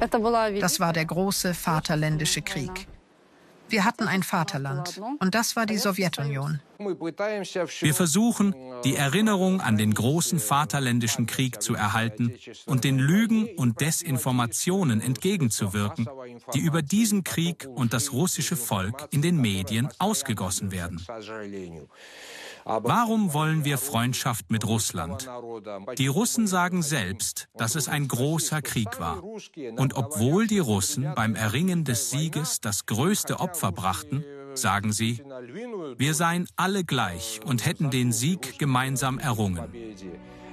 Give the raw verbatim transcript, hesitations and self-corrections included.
Das war der große Vaterländische Krieg. Wir hatten ein Vaterland und das war die Sowjetunion. Wir versuchen, die Erinnerung an den großen Vaterländischen Krieg zu erhalten und den Lügen und Desinformationen entgegenzuwirken, die über diesen Krieg und das russische Volk in den Medien ausgegossen werden. Warum wollen wir Freundschaft mit Russland? Die Russen sagen selbst, dass es ein großer Krieg war. Und obwohl die Russen beim Erringen des Sieges das größte Opfer brachten, sagen sie, wir seien alle gleich und hätten den Sieg gemeinsam errungen.